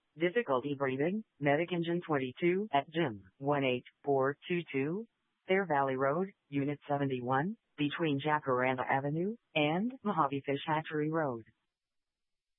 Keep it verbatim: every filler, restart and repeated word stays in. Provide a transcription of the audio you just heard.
Difficulty breathing, Medic Engine twenty-two at Gym one eight four two two, Fair Valley Road, Unit seventy-one, between Jacaranda Avenue and Mojave Fish Hatchery Road.